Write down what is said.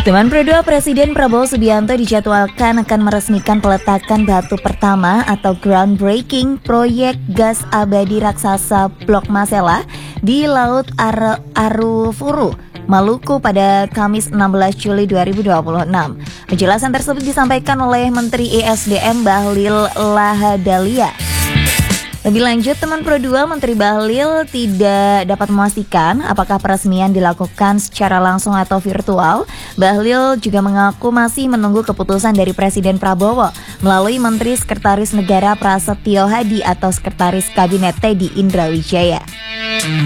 Teman Pro 2 Presiden Prabowo Subianto dijadwalkan akan meresmikan peletakan batu pertama atau groundbreaking proyek gas abadi raksasa Blok Masela di Laut Arufuru, Maluku pada Kamis 16 Juli 2026. Penjelasan tersebut disampaikan oleh Menteri ESDM Bahlil Lahadalia. Lebih lanjut, teman Pro 2 Menteri Bahlil tidak dapat memastikan apakah peresmian dilakukan secara langsung atau virtual. Bahlil juga mengaku masih menunggu keputusan dari Presiden Prabowo melalui Menteri Sekretaris Negara Prasetyo Hadi atau Sekretaris Kabinet Teddy Indrawijaya.